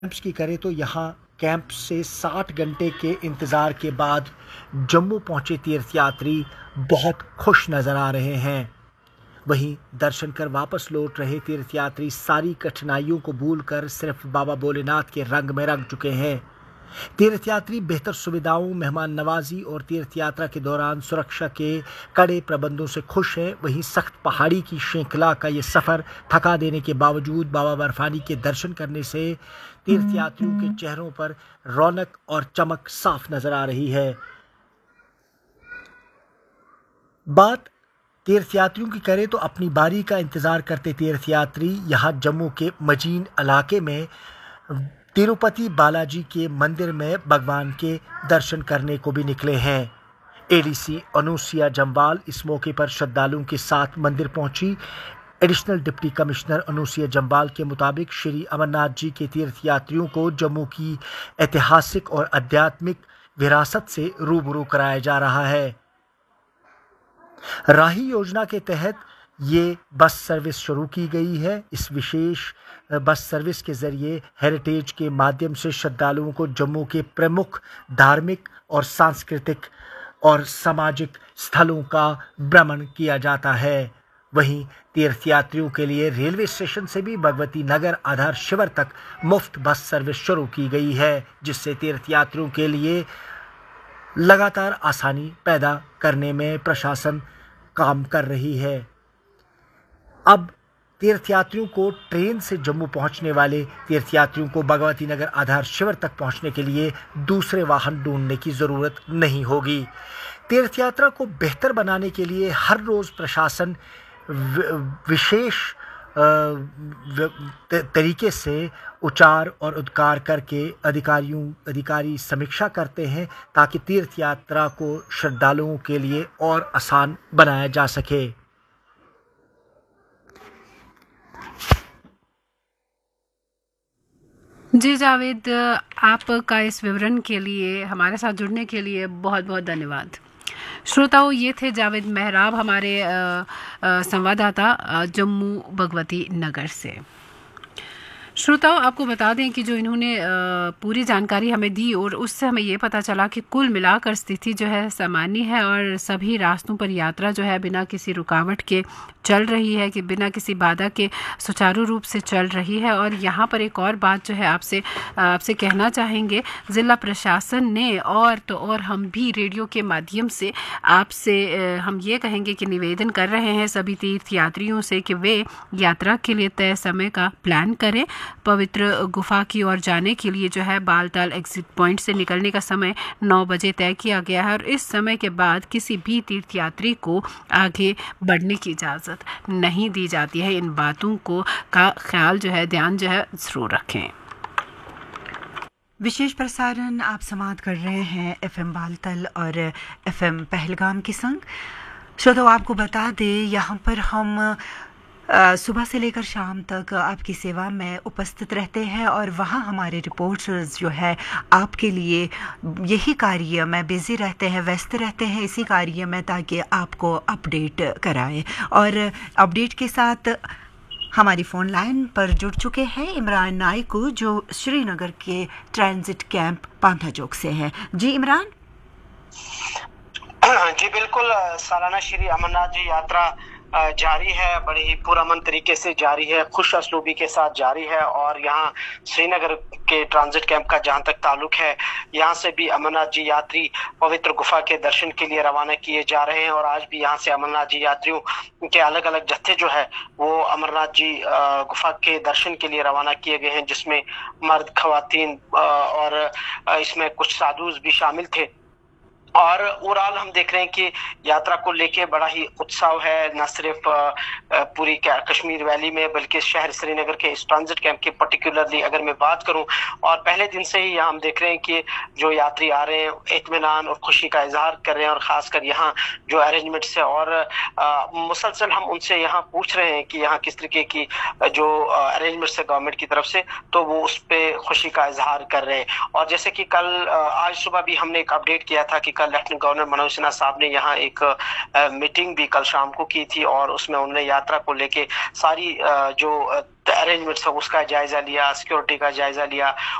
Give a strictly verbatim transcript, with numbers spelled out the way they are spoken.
Camps की करें तो यहाँ कैंप से साठ घंटे के इंतज़ार के बाद जम्मू पहुंचे तीर्थयात्री बहुत खुश नज़र आ रहे हैं। वहीं दर्शन कर वापस लौट रहे तीर्थयात्री सारी कठिनाइयों को भूलकर सिर्फ बाबा भोलेनाथ के रंग में रंग चुके हैं। तीर्थयात्री बेहतर सुविधाओं, मेहमान नवाजी और तीर्थ यात्रा के दौरान सुरक्षा के कड़े प्रबंधों से खुश हैं। वहीं सख्त पहाड़ी की श्रृंखला का ये सफर थका देने के बावजूद बाबा बर्फानी के दर्शन करने से तीर्थयात्रियों के चेहरों पर रौनक और चमक साफ नजर आ रही है। बात तीर्थयात्रियों की करें तो अपनी बारी का इंतजार करते तीर्थयात्री यहाँ जम्मू के मजीन इलाके में तिरुपति बालाजी के मंदिर में भगवान के दर्शन करने को भी निकले हैं। एडीसी अनुसुया जम्वाल इस मौके पर श्रद्धालुओं के साथ मंदिर पहुंची। Additional deputy commissioner Anusuya Jamwal के मुताबिक श्री अमरनाथ जी के तीर्थयात्रियों को जम्मू की ऐतिहासिक और आध्यात्मिक विरासत से रूबरू कराया जा रहा है। राही योजना के तहत ये बस सर्विस शुरू की गई है। इस विशेष बस सर्विस के जरिए हेरिटेज के माध्यम से श्रद्धालुओं को जम्मू के प्रमुख धार्मिक और सांस्कृतिक और सामाजिक स्थलों का भ्रमण किया जाता है। वहीं तीर्थयात्रियों के लिए रेलवे स्टेशन से भी भगवती नगर आधार शिविर तक मुफ्त बस सर्विस शुरू की गई है, जिससे तीर्थयात्रियों के लिए लगातार आसानी पैदा करने में प्रशासन काम कर रही है। अब तीर्थयात्रियों को ट्रेन से जम्मू पहुंचने वाले तीर्थयात्रियों को भगवती नगर आधार शिविर तक पहुंचने के लिए दूसरे वाहन ढूंढने की ज़रूरत नहीं होगी। तीर्थयात्रा को बेहतर बनाने के लिए हर रोज़ प्रशासन विशेष तरीके से उचार और उद्कार करके अधिकारियों अधिकारी समीक्षा करते हैं ताकि तीर्थ यात्रा को श्रद्धालुओं के लिए और आसान बनाया जा सके। जी जावेद, आपका इस विवरण के लिए, हमारे साथ जुड़ने के लिए बहुत बहुत धन्यवाद। श्रोताओं, ये थे जावेद मेहराब, हमारे संवाददाता जम्मू भगवती नगर से। श्रोताओं, आपको बता दें कि जो इन्होंने पूरी जानकारी हमें दी और उससे हमें ये पता चला कि कुल मिलाकर स्थिति जो है सामान्य है और सभी रास्तों पर यात्रा जो है बिना किसी रुकावट के चल रही है, कि बिना किसी बाधा के सुचारू रूप से चल रही है। और यहाँ पर एक और बात जो है आपसे आपसे कहना चाहेंगे, ज़िला प्रशासन ने और तो और हम भी रेडियो के माध्यम से आपसे हम ये कहेंगे कि निवेदन कर रहे हैं सभी तीर्थ यात्रियों से कि वे यात्रा के लिए तय समय का प्लान करें। पवित्र गुफा की ओर जाने के लिए जो है बालताल एग्जिट पॉइंट से निकलने का समय नौ बजे तय किया गया है और इस समय के बाद किसी भी तीर्थयात्री को आगे बढ़ने की इजाज़त नहीं दी जाती है। इन बातों को का ख्याल जो है, ध्यान जो है ज़रूर रखें। विशेष प्रसारण आप समाप्त कर रहे हैं एफएम बालतल और एफएम पहलगाम के संग। श्रोताओं, आपको बता दें यहाँ पर हम सुबह से लेकर शाम तक आपकी सेवा में उपस्थित रहते हैं और वहाँ हमारे रिपोर्टर्स जो है आपके लिए यही कार्य में बिज़ी रहते हैं, व्यस्त रहते हैं इसी कार्य में, ताकि आपको अपडेट कराएं। और अपडेट के साथ हमारी फ़ोन लाइन पर जुड़ चुके हैं इमरान नाइक, जो श्रीनगर के ट्रांजिट कैंप पांथा चौक से हैं। जी इमरान। जी बिल्कुल, सालाना श्री अमरनाथ जी यात्रा जारी है, बड़े ही पुरअमन तरीके से जारी है, खुश असलूबी के साथ जारी है। और यहाँ श्रीनगर के ट्रांजिट कैंप का जहाँ तक ताल्लुक है, यहाँ से भी अमरनाथ जी यात्री पवित्र गुफा के दर्शन के लिए रवाना किए जा रहे हैं। और आज भी यहाँ से अमरनाथ जी यात्रियों के अलग अलग जत्थे जो है वो अमरनाथ जी गुफा के दर्शन के लिए रवाना किए गए हैं, जिसमें मर्द, खवातीन और इसमें कुछ साधुज भी शामिल थे। और ओवरऑल हम देख रहे हैं कि यात्रा को लेके बड़ा ही उत्साह है, न सिर्फ पूरी कश्मीर वैली में बल्कि शहर श्रीनगर के इस ट्रांजिट कैंप की पर्टिकुलरली अगर मैं बात करूं। और पहले दिन से ही यहाँ हम देख रहे हैं कि जो यात्री आ रहे हैं इत्मीनान और खुशी का इजहार कर रहे हैं। और खासकर यहाँ जो अरेंजमेंट्स है और मुसलसल हम उनसे यहाँ पूछ रहे हैं कि यहाँ किस तरीके की जो अरेंजमेंट्स है गवर्नमेंट की तरफ से, तो वो उस पर खुशी का इजहार कर रहे हैं। और जैसे कि कल आज सुबह भी हमने एक अपडेट किया था कि कल लेफ्टिनेंट गवर्नर मनोज सिन्हा साहब ने यहाँ एक मीटिंग भी कल शाम को की थी और उसमें उन्होंने यात्रा को लेके सारी जो अरेंजमेंट्स है उसका जायजा लिया, सिक्योरिटी का जायजा लिया